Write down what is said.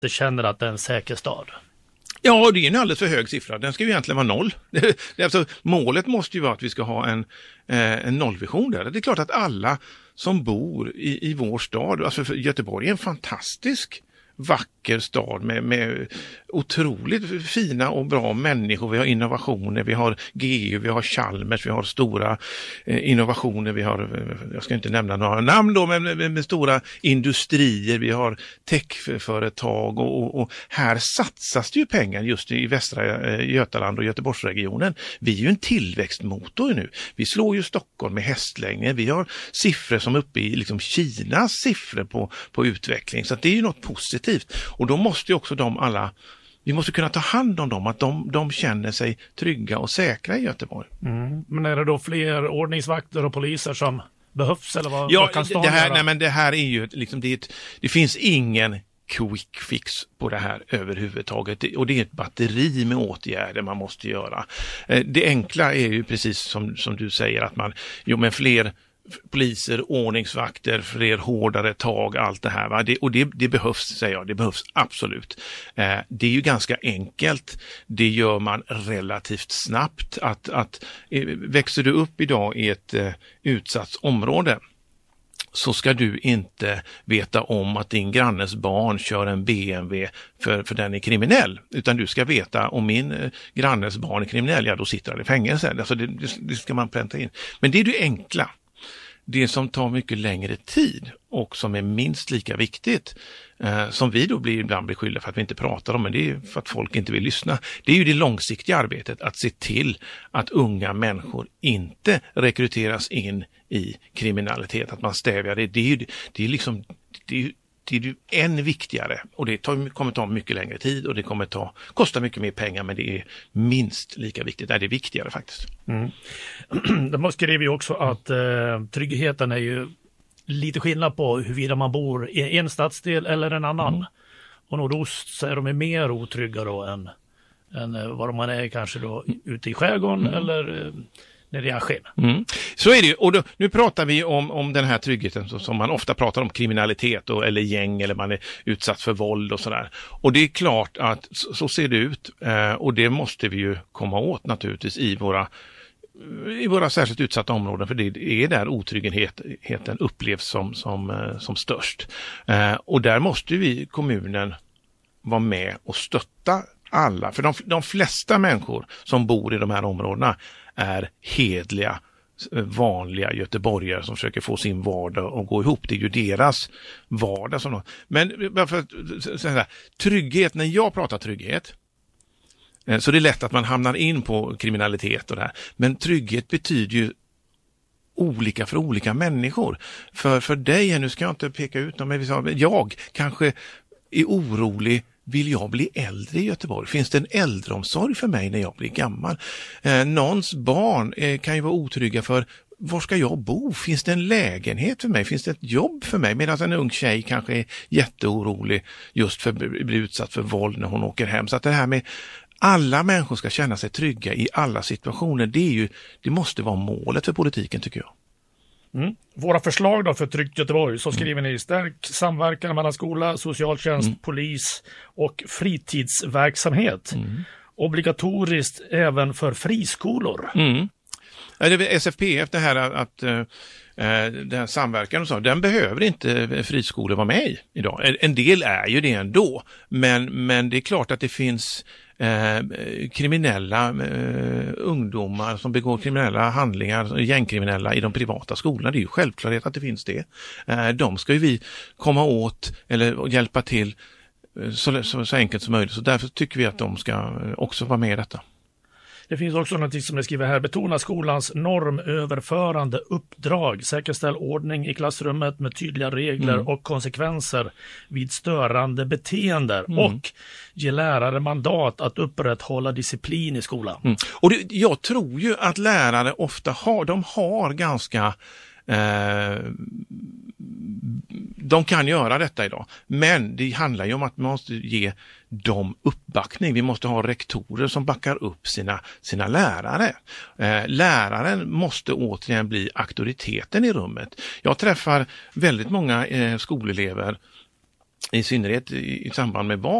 det känner att det är en säker stad? Ja, det är en alldeles för hög siffra. Den ska ju egentligen vara 0. Alltså, målet måste ju vara att vi ska ha en nollvision där. Det är klart att alla som bor i vår stad, alltså för Göteborg är en fantastisk vacker stad med otroligt fina och bra människor. Vi har innovationer, vi har GU, vi har Chalmers, vi har stora innovationer, vi har, jag ska inte nämna några namn då, men med stora industrier, vi har techföretag och här satsas det ju pengar just i västra Götaland och Göteborgsregionen. Vi är ju en tillväxtmotor nu. Vi slår ju Stockholm med hästlängder. Vi har siffror som är uppe i liksom Kinas siffror på utveckling, så att det är ju något positivt. Och då måste ju också vi måste kunna ta hand om dem, att de känner sig trygga och säkra i Göteborg. Men är det då fler ordningsvakter och poliser som behövs, eller vad, ja, vad kan staden göra? Nej, men det här är ju liksom, det finns ingen quick fix på det här överhuvudtaget, och det är ett batteri med åtgärder man måste göra. Det enkla är ju precis som du säger, att men fler poliser, ordningsvakter, fler hårdare tag, allt det här. Va? Det behövs, säger jag, det behövs absolut. Det är ju ganska enkelt. Det gör man relativt snabbt. Växer du upp idag i ett utsatt område, så ska du inte veta om att din grannes barn kör en BMW för den är kriminell, utan du ska veta om min grannes barn är kriminell, ja då sitter han i fängelse. Alltså det ska man pränta in. Men det är det enkla. Det som tar mycket längre tid och som är minst lika viktigt, som vi då ibland blir skyllda för att vi inte pratar om, men det är för att folk inte vill lyssna. Det är ju det långsiktiga arbetet, att se till att unga människor inte rekryteras in i kriminalitet, att man stävjar det. Det är ju än viktigare, och det kommer ta mycket längre tid och det kommer kosta mycket mer pengar, men det är minst lika viktigt. Det är viktigare faktiskt. De skriver ju också att tryggheten är ju lite skillnad på huruvida man bor i en stadsdel eller en annan. Och nordost så är de mer otrygga då än vad man är kanske då ute i skärgården eller när det är Askim. Så är det ju, och nu pratar vi om den här tryggheten som man ofta pratar om, kriminalitet eller gäng, eller man är utsatt för våld och sådär. Och det är klart att så ser det ut, och det måste vi ju komma åt naturligtvis i våra särskilt utsatta områden, för det är där otryggheten upplevs som störst. Och där måste vi, kommunen, vara med och stötta alla, för de flesta människor som bor i de här områdena är hedliga, vanliga göteborgare som försöker få sin vardag att gå ihop. Det är ju deras vardag. Men trygghet, när jag pratar trygghet, så det är lätt att man hamnar in på kriminalitet och det här. Men trygghet betyder ju olika för olika människor. För dig, nu ska jag inte peka ut dem, men jag kanske är orolig. Vill jag bli äldre i Göteborg? Finns det en äldreomsorg för mig när jag blir gammal? Någons barn kan ju vara otrygga för, var ska jag bo? Finns det en lägenhet för mig? Finns det ett jobb för mig? Medan en ung tjej kanske är jätteorolig just för att bli utsatt för våld när hon åker hem. Så att det här med alla människor ska känna sig trygga i alla situationer, det måste vara målet för politiken, tycker jag. Våra förslag då för Tryggt Göteborg, så skriver ni: stärk samverkan mellan skola, socialtjänst, polis och fritidsverksamhet. Obligatoriskt även för friskolor. Det är SFPF, det här att den här samverkan och så, den behöver inte friskolor vara med i idag. En del är ju det ändå, men det är klart att det finns kriminella ungdomar som begår kriminella handlingar, gängkriminella i de privata skolorna. Det är ju självklart att det finns det. De ska ju vi komma åt eller hjälpa till så enkelt som möjligt. Så därför tycker vi att de ska också vara med i detta. Det finns också något som det skriver här: betona skolans normöverförande uppdrag, säkerställ ordning i klassrummet med tydliga regler och konsekvenser vid störande beteenden och ge lärare mandat att upprätthålla disciplin i skolan. Och jag tror ju att lärare ofta har ganska de kan göra detta idag, men det handlar ju om att man måste ge dem uppbackning. Vi måste ha rektorer som backar upp sina lärare. Läraren måste återigen bli auktoriteten i rummet. Jag träffar väldigt många skolelever i synnerhet i samband med barn